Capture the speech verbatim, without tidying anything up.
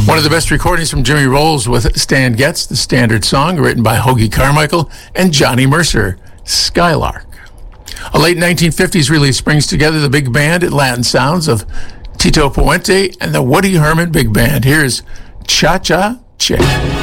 One of the best recordings from Jimmy Rolls with Stan Getz, the standard song written by Hoagy Carmichael and Johnny Mercer, Skylark. A late nineteen fifties release brings together the big band and Latin sounds of Tito Puente and the Woody Herman Big Band. Here's Cha Cha Che.